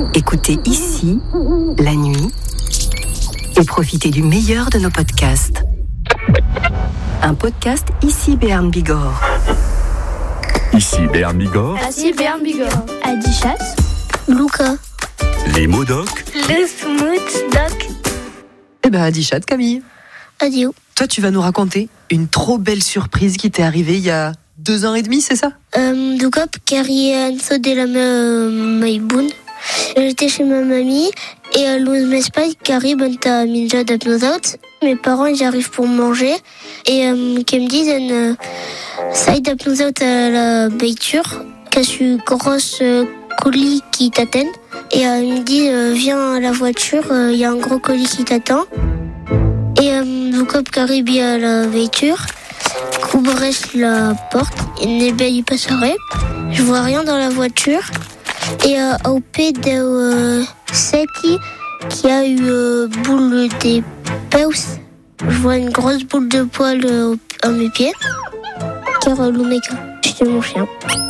Écoutez ici, la nuit, et profitez du meilleur de nos podcasts. Un podcast Ici Béarn Bigorre. Ici Béarn Bigorre. Ici Béarn Bigorre. Adichat. Luca. Les mots doc. Le smooth doc. Eh ben, Adichat, Camille. Adio. Toi, tu vas nous raconter une trop belle surprise qui t'est arrivée il y a 2 ans et demi, c'est ça? Luca, carry Anso de la Maïboun. J'étais chez ma mamie et l'os m'espagne carry banta minja d'apnosaut. Mes parents, ils arrivent pour manger et qui me disent ça y d'apnosaut à la beiture, qu'est-ce une grosse colis qui t'attend. Et ils me disent viens à la voiture, il y a un gros colis qui t'attend. Et Luca carry bien à la voiture. Couvrais la porte et ne y passerait. Je vois rien dans la voiture. Et au pied de Seti qui a eu boule des peus, je vois une grosse boule de poil à mes pieds. Car Lumeka, c'était mon chien.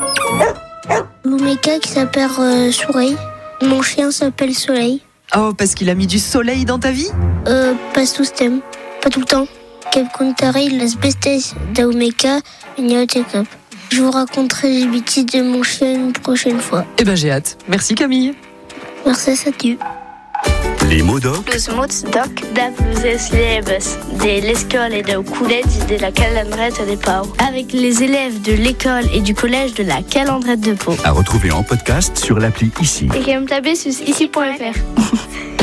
Lumeka qui s'appelle Soleil. Mon chien s'appelle Soleil. Oh, parce qu'il a mis du soleil dans ta vie? Pas tout le temps. Pas tout le temps. Quelqu'un las bestes d'Aumeka, Ignotekop. Je vous raconterai les bêtises de mon chien une prochaine fois. Eh ben, j'ai hâte. Merci, Camille. Merci, salut. Les mots doc. Le smooth doc d'Aplouzes Leves de l'école et de collège de la Calandrette de Pau. Avec les élèves de l'école et du collège de la Calandrette de Pau. À retrouver en podcast sur l'appli Ici. Et qui me taper sur ici.fr.